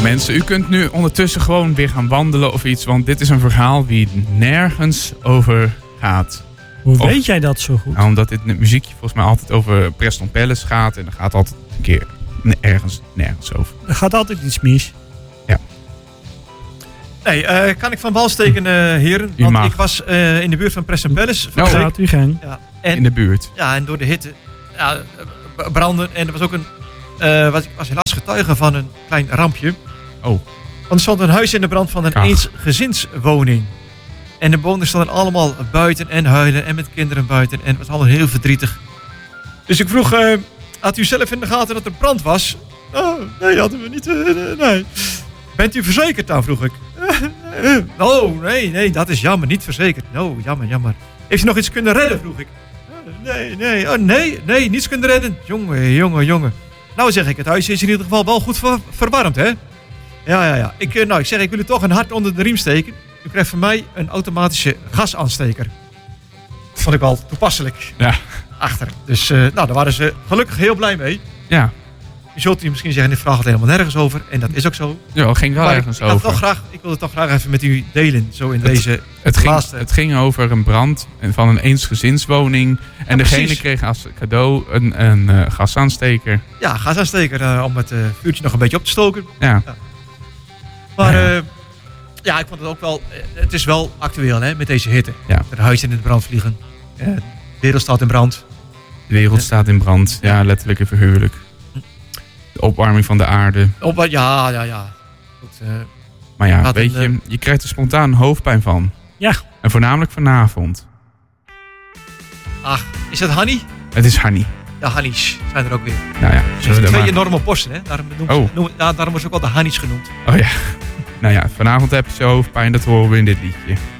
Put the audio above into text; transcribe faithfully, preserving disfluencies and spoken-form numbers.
mensen, u kunt nu ondertussen gewoon weer gaan wandelen of iets. Want dit is een verhaal die nergens over gaat. Hoe Of, weet jij dat zo goed? Nou, omdat dit muziekje volgens mij altijd over Preston Palace gaat. En er gaat altijd een keer ergens nergens over. Er gaat altijd iets mis. Ja. Nee, uh, kan ik van wal steken, uh, heren? U Want mag. ik was uh, in de buurt van Preston Palace. Nou, Gaat u gang. Ja, en, In de buurt. ja, en door de hitte ja, b- branden. En er was ook een... Uh, was, ik was helaas getuige van een klein rampje. Oh. Want er stond een huis in de brand van een Ach. eensgezinswoning. En de bewoners stonden allemaal buiten en huilen en met kinderen buiten. En het was allemaal heel verdrietig. Dus ik vroeg, uh, had u zelf in de gaten dat er brand was? Oh, nee, hadden we niet. Uh, nee. Bent u verzekerd dan, vroeg ik. Oh, nee, nee, dat is jammer, niet verzekerd. Oh, jammer, jammer. Heeft u nog iets kunnen redden, vroeg ik. Nee, nee, oh, nee, nee, niets kunnen redden. Jongen, jongen, jongen. Nou zeg ik, het huis is in ieder geval wel goed ver- verwarmd, hè? Ja, ja, ja. Ik, uh, nou, ik zeg, ik wil u toch een hart onder de riem steken. U krijgt van mij een automatische gasaansteker. Vond ik wel toepasselijk. Ja. Achter. Dus, uh, nou, daar waren ze gelukkig heel blij mee. Ja. Je zult u misschien zeggen, dit vraag gaat helemaal nergens over. En dat is ook zo. Ja, het ging wel Maar ergens ik, ik, had over. toch graag, ik wilde toch graag even met u delen. Zo in Het- deze Het ging, laatste... het ging over een brand van een eensgezinswoning. En Ja, degene precies. kreeg als cadeau een, een uh, gasaansteker. Ja, gasaansteker uh, om het uh, vuurtje nog een beetje op te stoken. Ja. Maar Ja. ja, uh, ja ik vond het ook wel... Uh, het is wel actueel, hè, met deze hitte. Ja. Er huizen in de brand vliegen. Uh, de wereld staat in brand. De wereld staat in brand. Ja, letterlijk en figuurlijk. De opwarming van de aarde. Op, wat- ja, ja, ja. Goed, uh, Maar ja, Gaat weet een, je, je krijgt er spontaan hoofdpijn van. Ja. En voornamelijk vanavond. ach, is dat Hanny? Het is Hanny. Ja, Hannies zijn er ook weer. Nou ja, Er zullen zijn we er twee maar... enorme borsten, hè? Daarom, noemt, Oh. noem, ja, daarom wordt ze ook wel de Hannies genoemd. Oh ja. Nou ja, vanavond heb je zo hoofdpijn, dat horen we in dit liedje.